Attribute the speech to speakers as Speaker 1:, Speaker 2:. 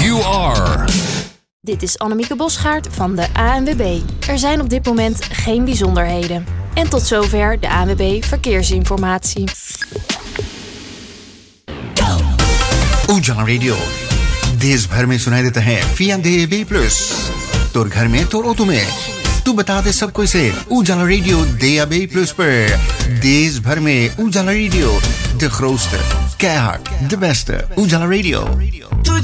Speaker 1: you are.
Speaker 2: Dit is Annemieke Bosgaard van de ANWB. Er zijn op dit moment geen bijzonderheden. En tot zover de ANWB Verkeersinformatie.
Speaker 3: उजाला रेडियो देश भर में सुनाई देता है DAB+. तो घर में तो रो तुम्हें तू बता दे सबको इसे उजाला रेडियो DAB+ पर देश भर में उजाला radio de grootste, keihard, de beste उजाला रेडियो